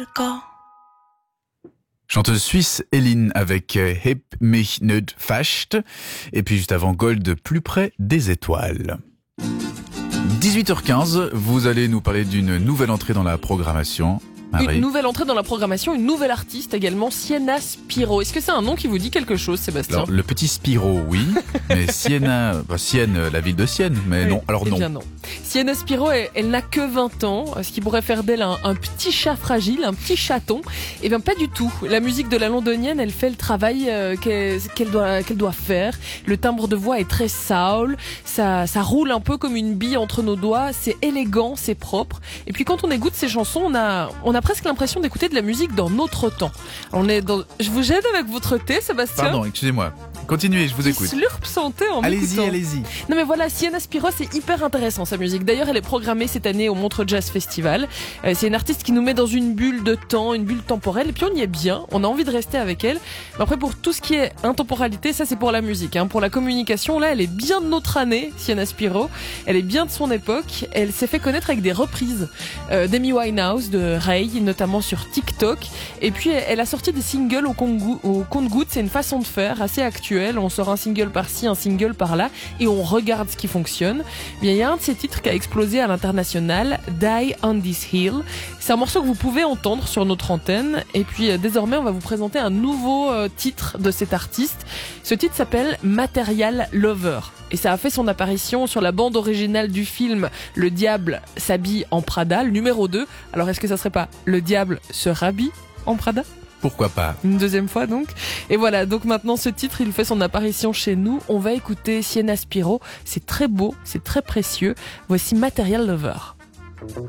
Circle. Chanteuse suisse Eline avec Heb mich nicht fast. Et puis juste avant Gold, plus près des étoiles. 18h15, vous allez nous parler d'une nouvelle entrée dans la programmation. Marie. Une nouvelle entrée dans la programmation, une nouvelle artiste également, Sienna Spiro. Est-ce que c'est un nom qui vous dit quelque chose, Sébastien? Alors, le petit Spiro, oui, mais Sienna, Sienne, la ville de Sienne, mais oui, non, alors non. Bien non. Sienna Spiro, elle n'a que 20 ans, ce qui pourrait faire d'elle un petit chat fragile, un petit chaton. Eh bien, pas du tout. La musique de la londonienne, elle fait le travail qu'elle doit faire. Le timbre de voix est très soul, ça roule un peu comme une bille entre nos doigts, c'est élégant, c'est propre. Et puis quand on écoute ces chansons, on a presque l'impression d'écouter de la musique dans notre temps. Je vous gêne avec votre thé, Sébastien? Pardon, excusez-moi. Continuez, je vous écoute. Slurp santé en m'écoutant. Allez-y. Non mais voilà, Sienna Spiro, c'est hyper intéressant sa musique. D'ailleurs, elle est programmée cette année au Montreux Jazz Festival. C'est une artiste qui nous met dans une bulle de temps, une bulle temporelle, et puis on y est bien, on a envie de rester avec elle. Mais après, pour tout ce qui est intemporalité, ça c'est pour la musique. Hein. Pour la communication, là, elle est bien de notre année, Sienna Spiro. Elle est bien de son époque. Elle s'est fait connaître avec des reprises d'Amy Winehouse, de Ray, notamment sur TikTok. Et puis, elle a sorti des singles au compte-gouttes. C'est une façon de faire assez actuelle. On sort un single par-ci, un single par-là, et on regarde ce qui fonctionne. Bien, il y a un de ces titres qui a explosé à l'international, Die on This Hill. C'est un morceau que vous pouvez entendre sur notre antenne. Et puis, désormais, on va vous présenter un nouveau titre de cet artiste. Ce titre s'appelle Material Lover. Et ça a fait son apparition sur la bande originale du film Le Diable s'habille en Prada, le numéro 2. Alors, est-ce que ça serait pas Le Diable se rhabille en Prada ? Pourquoi pas? Une deuxième fois donc. Et voilà, donc maintenant ce titre, il fait son apparition chez nous. On va écouter Sienna Spiro. C'est très beau, c'est très précieux. Voici Material Lover.